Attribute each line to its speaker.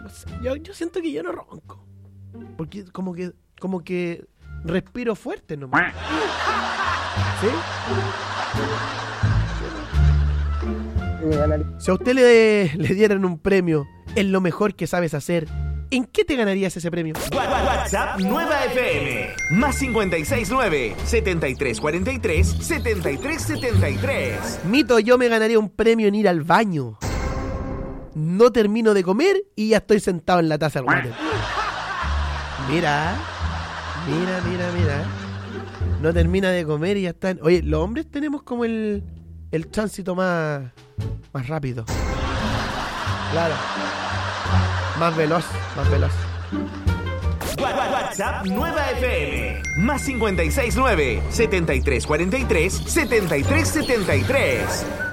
Speaker 1: no sé, yo siento que yo no ronco. Porque como que respiro fuerte nomás. ¿Sí? Si a usted le dieran un premio en lo mejor que sabes hacer, ¿en qué te ganarías ese premio?
Speaker 2: WhatsApp Nueva FM más 569-7343-7373.
Speaker 1: Mito, yo me ganaría un premio en ir al baño. No termino de comer y ya estoy sentado en la taza del water. Mira. No termina de comer y ya está. Oye, los hombres tenemos como el tránsito más rápido. Claro. Más veloz.
Speaker 2: WhatsApp Nueva FM más 569-7343-7373.